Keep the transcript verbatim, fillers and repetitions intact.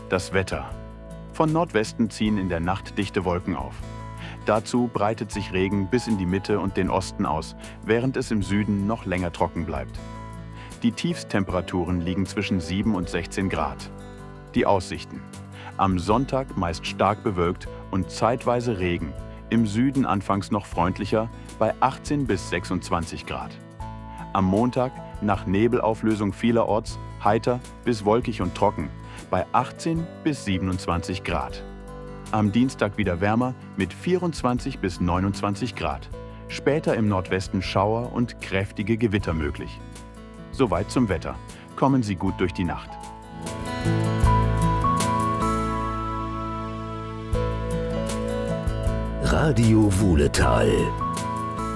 Das Wetter. Von Nordwesten ziehen in der Nacht dichte Wolken auf. Dazu breitet sich Regen bis in die Mitte und den Osten aus, während es im Süden noch länger trocken bleibt. Die Tiefstemperaturen liegen zwischen sieben und sechzehn Grad. Die Aussichten. Am Sonntag meist stark bewölkt und zeitweise Regen. Im Süden anfangs noch freundlicher bei achtzehn bis sechsundzwanzig Grad. Am Montag nach Nebelauflösung vielerorts heiter bis wolkig und trocken bei achtzehn bis siebenundzwanzig Grad. Am Dienstag wieder wärmer mit vierundzwanzig bis neunundzwanzig Grad. Später im Nordwesten Schauer und kräftige Gewitter möglich. Soweit zum Wetter. Kommen Sie gut durch die Nacht. Radio Wuhletal.